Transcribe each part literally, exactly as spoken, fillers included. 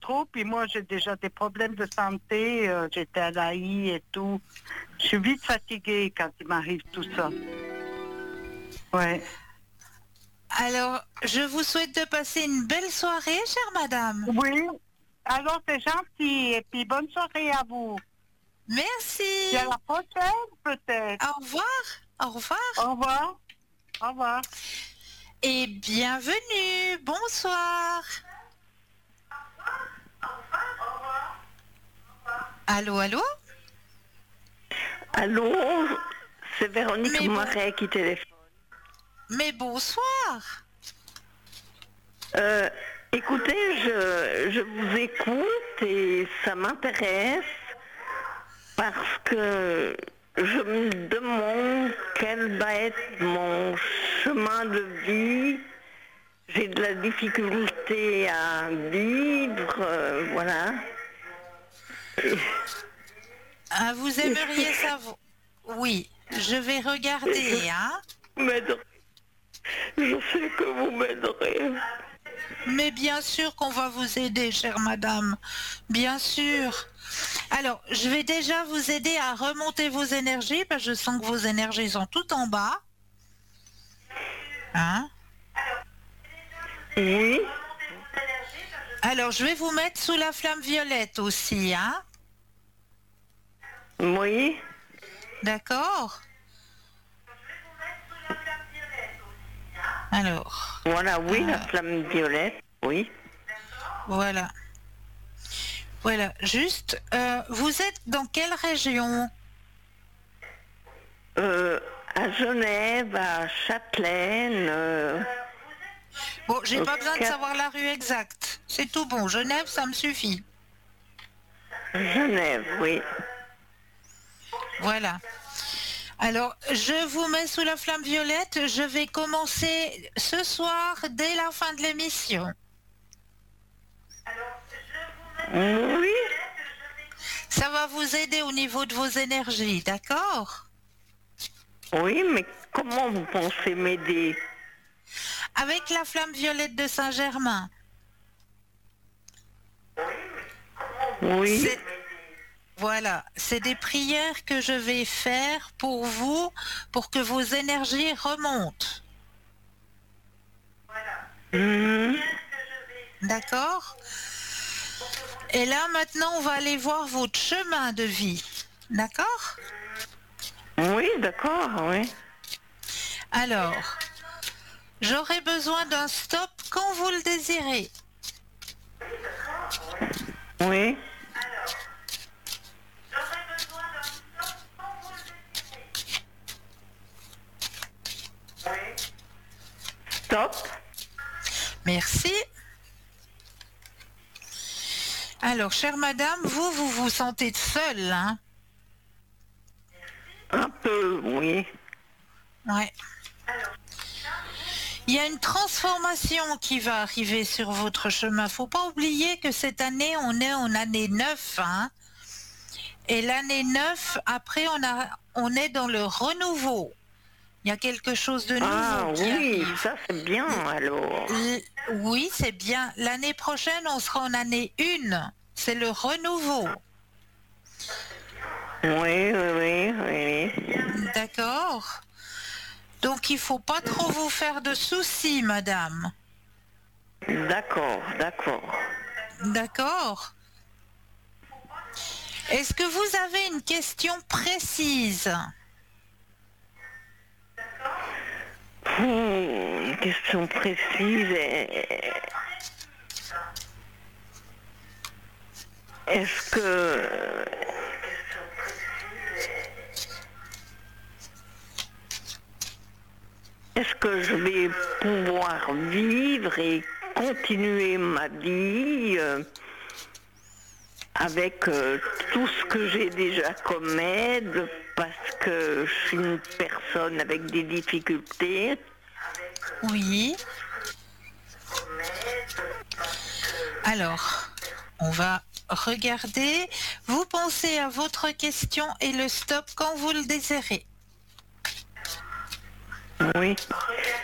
trop, puis moi j'ai déjà des problèmes de santé, euh, j'étais à l'A I et tout. Je suis vite fatiguée quand il m'arrive tout ça. Ouais. Alors, je vous souhaite de passer une belle soirée, chère madame. Oui, alors c'est gentil, et puis bonne soirée à vous. Merci. Et à la prochaine peut-être. Au revoir. Au revoir. Au revoir. Au revoir. Et bienvenue. Bonsoir. Allô, allô? Allô, c'est Véronique Mais bon- Moret qui téléphone. Mais bonsoir. Euh, écoutez, je, je vous écoute et ça m'intéresse parce que je me demande quel va être mon chemin de vie. J'ai de la difficulté à vivre, euh, voilà. Et- Ah, vous aimeriez savoir? Oui, je vais regarder, hein. m'aiderez. Je sais que vous m'aiderez. Mais bien sûr qu'on va vous aider, chère madame. Bien sûr. Alors, je vais déjà vous aider à remonter vos énergies, parce que je sens que vos énergies sont tout en bas. Hein? Oui, Alors, je vais vous mettre sous la flamme violette aussi, hein? oui, D'accord? Alors, voilà, oui, la Euh. flamme violette, oui. voilà. Voilà, juste, euh, vous êtes dans quelle région? Euh, à Genève, à Châtelaine, euh, Bon, j'ai Au pas besoin de quatre- savoir la rue exacte. C'est tout bon. Genève, ça me suffit. Genève, oui. Voilà. Alors, je vous mets sous la flamme violette. Je vais commencer ce soir dès la fin de l'émission. Oui, Ça va vous aider au niveau de vos énergies, d'accord? oui, mais comment vous pensez m'aider? Avec la flamme violette de Saint-Germain. Oui, C'est- Voilà, c'est des prières que je vais faire pour vous, pour que vos énergies remontent. mhm, D'accord? Et là, maintenant, on va aller voir votre chemin de vie. D'accord? oui, d'accord, oui. Alors, j'aurai besoin d'un stop quand vous le désirez. Oui, stop. Merci. Alors, chère madame, vous, vous vous sentez seule, hein? Un peu, oui. Ouais. Il y a une transformation qui va arriver sur votre chemin. Faut pas oublier que cette année, on est en année neuf, hein? Et l'année neuf, après, on, a, on est dans le renouveau. Il y a quelque chose de nouveau Ah qui oui, arrive. ça c'est bien alors. L- Oui, c'est bien. L'année prochaine, on sera en année une. C'est le renouveau. Oui, oui, oui, oui. D'accord? Donc, il faut pas trop vous faire de soucis, madame. D'accord, d'accord. D'accord? Est-ce que vous avez une question précise? Hmm, une question précise. est- Est-ce que est-ce que je vais pouvoir vivre et continuer ma vie euh, avec euh, tout ce que j'ai déjà comme aide parce que je suis une personne avec des difficultés. Oui. Alors, on va regarder. Vous pensez à votre question et le stop quand vous le désirez. Oui.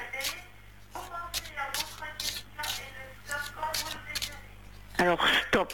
Alors stop